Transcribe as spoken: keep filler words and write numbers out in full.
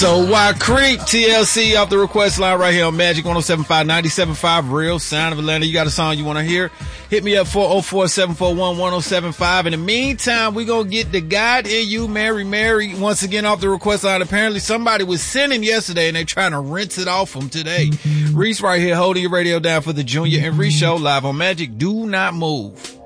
So why creep? T L C off the request line right here on Magic one oh seven point five, ninety-seven point five, Real Sound of Atlanta. You got a song you want to hear? Hit me up four oh four, seven four one, one oh seven five. In the meantime, we going to get the God in You, Mary Mary, once again off the request line. Apparently somebody was sending yesterday and they trying to rinse it off from today. Reese right here holding your radio down for the Junior and Reese show live on Magic. Do not move.